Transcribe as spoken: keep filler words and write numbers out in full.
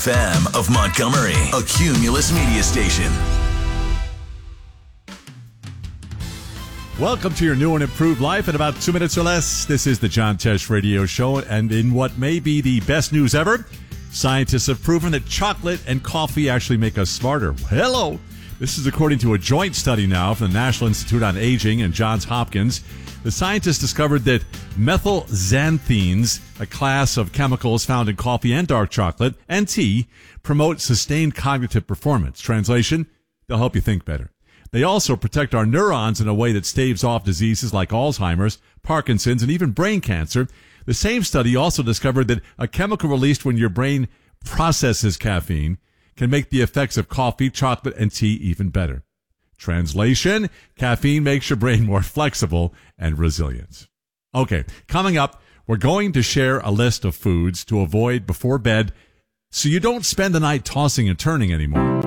F M of Montgomery, a Cumulus media station. Welcome to your new and improved life in about two minutes or less. This is the John Tesh Radio Show, and in what may be the best news ever, scientists have proven that chocolate and coffee actually make us smarter. Hello! This is according to a joint study now from the National Institute on Aging and Johns Hopkins. The scientists discovered that methylxanthines, a class of chemicals found in coffee and dark chocolate and tea, promote sustained cognitive performance. Translation, they'll help you think better. They also protect our neurons in a way that staves off diseases like Alzheimer's, Parkinson's, and even brain cancer. The same study also discovered that a chemical released when your brain processes caffeine can make the effects of coffee, chocolate, and tea even better. Translation, caffeine makes your brain more flexible and resilient. Okay, coming up, we're going to share a list of foods to avoid before bed so you don't spend the night tossing and turning anymore.